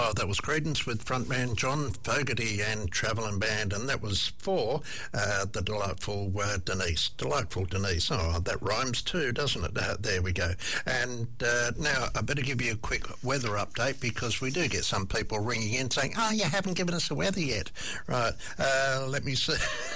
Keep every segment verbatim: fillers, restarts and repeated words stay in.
Oh, that was Creedence with frontman John Fogerty and Travelling Band, and that was for uh, the delightful uh, Denise. Delightful Denise. Oh, that rhymes too, doesn't it? Uh, there we go. And uh, now I better give you a quick weather update, because we do get some people ringing in saying, oh, you haven't given us the weather yet. Right, uh, let me see.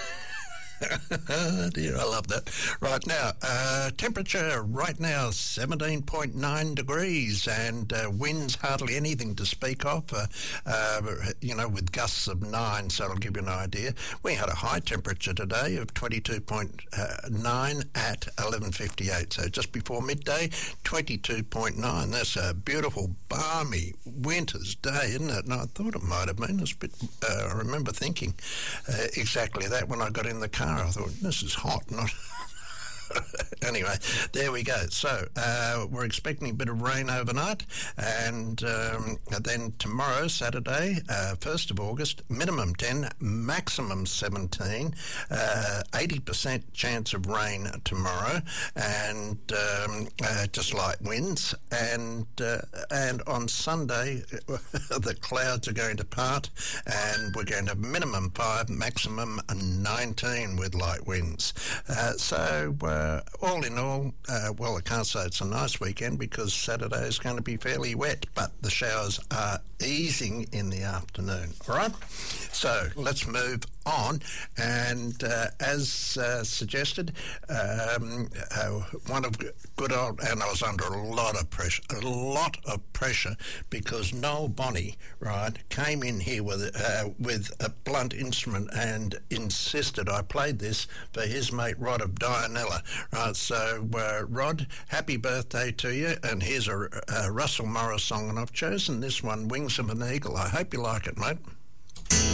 Dear, I love that. Right now, uh, temperature right now seventeen point nine degrees, and uh, winds hardly anything to speak of, uh, uh, you know, with gusts of nine, so it'll give you an idea. We had a high temperature today of twenty-two point nine at eleven fifty-eight, so just before midday, twenty-two point nine. That's a beautiful, balmy winter's day, isn't it? And I thought it might have been. It's a bit, uh, I remember thinking uh, exactly that when I got in the car. I thought, this is hot, not... Anyway, there we go. So uh, we're expecting a bit of rain overnight, and um, then tomorrow, Saturday, uh, first of August, minimum ten, maximum seventeen, uh, eighty percent chance of rain tomorrow, and um, uh, just light winds. And uh, and on Sunday, the clouds are going to part, and we're going to have minimum five, maximum nineteen with light winds. Uh, so uh, all in all, uh, well, I can't say it's a nice weekend, because Saturday is going to be fairly wet, but the showers are easing in the afternoon. All right, so let's move on, and uh, as uh, suggested, um, uh, one of good old, and I was under a lot of pressure, a lot of pressure, because Noel Bonny, right, came in here with uh, with a blunt instrument and insisted I played this for his mate Rod of Dianella, right? So uh, Rod, happy birthday to you, and here's a, a Russell Morris song, and I've chosen this one, Wings of an Eagle. I hope you like it, mate.